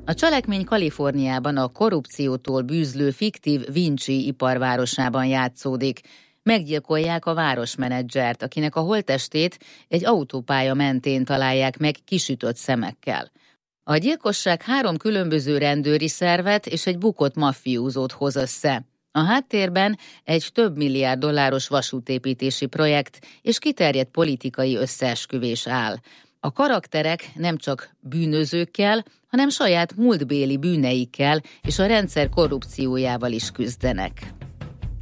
A cselekmény Kaliforniában a korrupciótól bűzlő fiktív Vinci iparvárosában játszódik. Meggyilkolják a városmenedzsert, akinek a holttestét egy autópálya mentén találják meg kisütött szemekkel. A gyilkosság 3 különböző rendőri szervet és egy bukott maffiózót hoz össze. A háttérben egy több milliárd dolláros vasútépítési projekt és kiterjedt politikai összeesküvés áll. A karakterek nem csak bűnözőkkel, hanem saját múltbéli bűneikkel és a rendszer korrupciójával is küzdenek.